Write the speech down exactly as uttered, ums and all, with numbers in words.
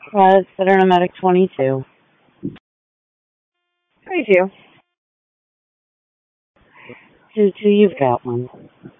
Uh, Citronamatic twenty-two. I do. So, so you've got one.